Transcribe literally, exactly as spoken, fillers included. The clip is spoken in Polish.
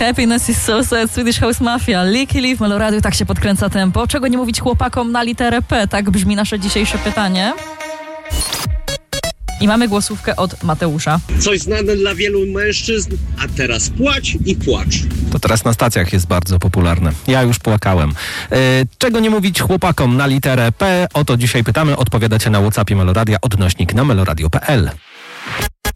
Happiness is so sad, Swedish House Mafia, Licky Leaf, Meloradio, tak się podkręca tempo. Czego nie mówić chłopakom na literę P? Tak brzmi nasze dzisiejsze pytanie. I mamy głosówkę od Mateusza. Coś znane dla wielu mężczyzn, a teraz płać i płacz. To teraz na stacjach jest bardzo popularne. Ja już płakałem. Yy, czego nie mówić chłopakom na literę P? O to dzisiaj pytamy. Odpowiadacie na WhatsAppie Meloradia, odnośnik na meloradio kropka p l.